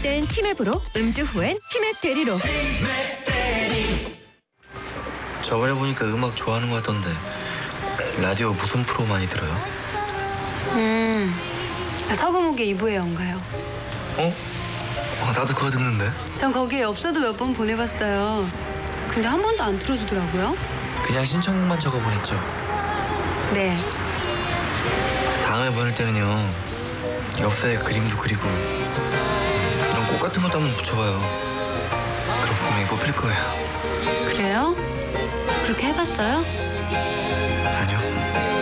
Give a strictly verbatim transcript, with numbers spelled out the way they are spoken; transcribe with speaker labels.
Speaker 1: 땐 티맵으로, 음주 후엔 티맵 대리로.
Speaker 2: 저번에 보니까 음악 좋아하는 것 같던데 라디오 무슨 프로 많이 들어요?
Speaker 3: 음, 서금욱의 이부의 연가요.
Speaker 2: 어? 어, 나도 그거 듣는데.
Speaker 3: 전 거기에 엽서도 몇 번 보내봤어요. 근데 한 번도 안 틀어주더라고요.
Speaker 2: 그냥 신청곡만 적어보냈죠.
Speaker 3: 네.
Speaker 2: 다음에 보낼 때는요, 엽서에 그림도 그리고 이런 꽃 같은 것도 한번 붙여봐요. 그럼 분명히 뽑힐 거예요.
Speaker 3: 그래요? 그렇게 해봤어요?
Speaker 2: 아니요.